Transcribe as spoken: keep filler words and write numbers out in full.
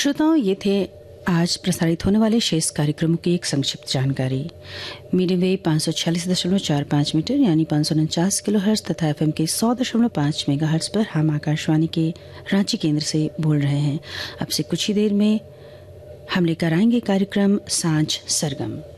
श्रोताओं, ये थे आज प्रसारित होने वाले शेष कार्यक्रमों की एक संक्षिप्त जानकारी। मीडियम वेव पाँच सौ छियालीस दशमलव चार पाँच मीटर यानी पाँच सौ उनचास किलो हर्ट्ज तथा एफएम के सौ दशमलव पाँच मेगा हर्ट्ज पर हम आकाशवाणी के रांची केंद्र से बोल रहे हैं। अब से कुछ ही देर में हम लेकर आएंगे कार्यक्रम सांझ सरगम।